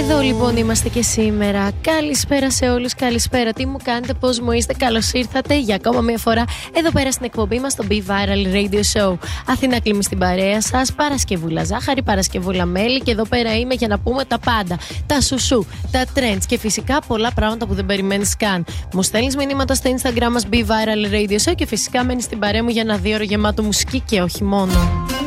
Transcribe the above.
Εδώ λοιπόν είμαστε και σήμερα. Καλησπέρα σε όλους, καλησπέρα. Τι μου κάνετε, πώς μου είστε, καλώς ήρθατε για ακόμα μια φορά εδώ πέρα στην εκπομπή μας, στο Be Viral Radio Show. Αθηνά Κλίμη στην παρέα σας, Παρασκευούλα Ζάχαρη, Παρασκευούλα Μέλη, και εδώ πέρα είμαι για να πούμε τα πάντα. Τα σουσού, τα trends και φυσικά πολλά πράγματα που δεν περιμένεις καν. Μου στέλνεις μηνύματα στο Instagram μας Be Viral Radio Show και φυσικά μένεις στην παρέα μου για ένα 2 ώρο γεμάτο μουσική και όχι μόνο.